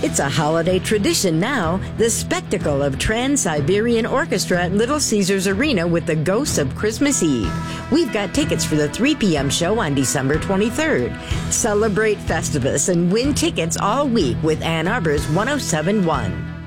It's a holiday tradition now, the spectacle of Trans-Siberian Orchestra at Little Caesars Arena with the Ghosts of Christmas Eve. We've got tickets for the 3 p.m. show on December 23rd. Celebrate Festivus and win tickets all week with Ann Arbor's 1071.